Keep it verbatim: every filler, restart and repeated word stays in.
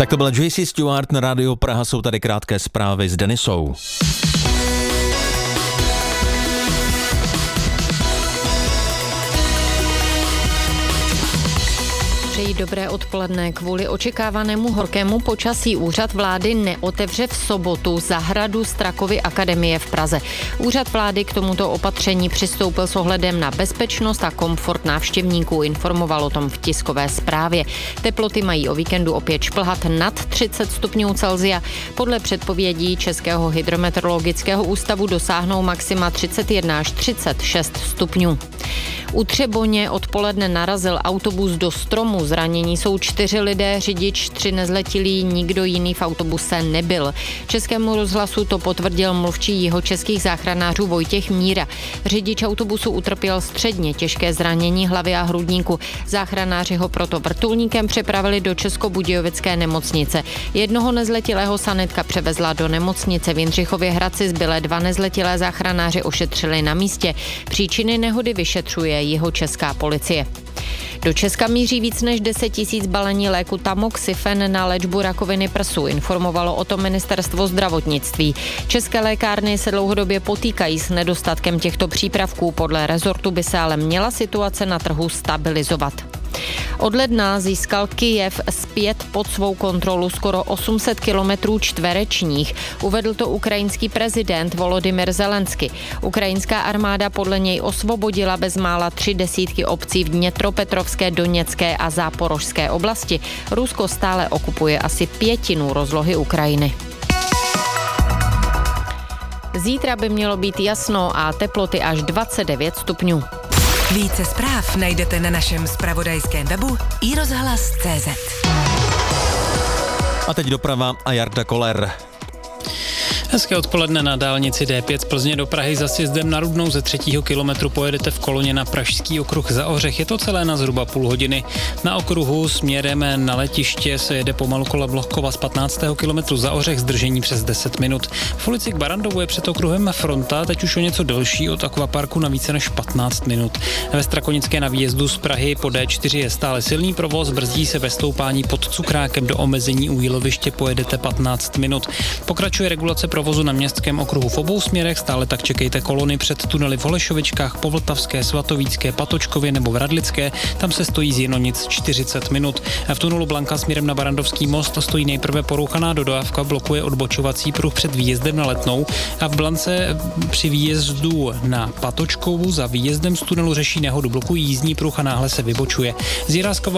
Tak to byla J C Stewart na rádiu Praha, jsou tady krátké zprávy s Denisou. Přeji dobré odpoledne. Kvůli očekávanému horkému počasí úřad vlády neotevře v sobotu zahradu Strakovy akademie v Praze. Úřad vlády k tomuto opatření přistoupil s ohledem na bezpečnost a komfort návštěvníků, informoval o tom v tiskové zprávě. Teploty mají o víkendu opět šplhat nad třicet stupňů Celsia. Podle předpovědí Českého hydrometeorologického ústavu dosáhnou maxima třicet jedna až třicet šest stupňů. U Třeboně odpoledne narazil autobus do stromu. Zranění jsou čtyři lidé, řidič, tři nezletilí, nikdo jiný v autobuse nebyl. Českému rozhlasu to potvrdil mluvčí jihočeských záchranářů Vojtěch Míra. Řidič autobusu utrpěl středně těžké zranění hlavy a hrudníku. Záchranáři ho proto vrtulníkem přepravili do Českobudějovické nemocnice. Jednoho nezletilého sanitka převezla do nemocnice v Jindřichově Hradci, zbylé dva nezletilé záchranáři ošetřili na místě. Příčiny nehody vyšetřuje jihočeská policie. Do Česka míří víc než deset tisíc balení léku Tamoxifen na léčbu rakoviny prsu, informovalo o tom ministerstvo zdravotnictví. České lékárny se dlouhodobě potýkají s nedostatkem těchto přípravků, podle rezortu by se ale měla situace na trhu stabilizovat. Od ledna získal Kyjev zpět pod svou kontrolu skoro osm set kilometrů čtverečních. Uvedl to ukrajinský prezident Volodymyr Zelensky. Ukrajinská armáda podle něj osvobodila bezmála tři desítky obcí v Dněpropetrovské, Doněcké a Záporožské oblasti. Rusko stále okupuje asi pětinu rozlohy Ukrajiny. Zítra by mělo být jasno a teploty až dvacet devět stupňů. Více zpráv najdete na našem zpravodajském webu i rozhlas tečka cé zet. A teď doprava a Jarda Koller. Hezké odpoledne. Na dálnici D pět z Plzně do Prahy za sjezdem na Rudnou ze třetího kilometru pojedete v koloně na Pražský okruh za Ohřech. Je to celé na zhruba půl hodiny. Na okruhu směrem na letiště se jede pomalu kolem Vlohkova z patnáctého kilometru za Ohřech, zdržení přes deset minut. V ulici k Barandovu je před okruhem fronta, teď už o něco delší, od akvaparku na více než patnáct minut. Ve Strakonické na výjezdu z Prahy po D čtyři je stále silný provoz, brzdí se ve stoupání pod Cukrákem, do omezení u Jíloviště pojedete patnáct minut. Pokračuje regulace provozu na městském okruhu v obou směrech, stále tak čekejte kolony před tunely v Holešovičkách, po Vltavské, Svatovícké, Patočkově nebo v Radlické, tam se stojí z Jinonic čtyřicet minut. V tunelu Blanka směrem na Barandovský most stojí nejprve porouchaná dodávka, blokuje odbočovací pruh před výjezdem na Letnou a v Blance při výjezdu na Patočkovu za výjezdem z tunelu řeší nehodu, blokují jízdní pruh a náhle se vybočuje. Z Jiráskova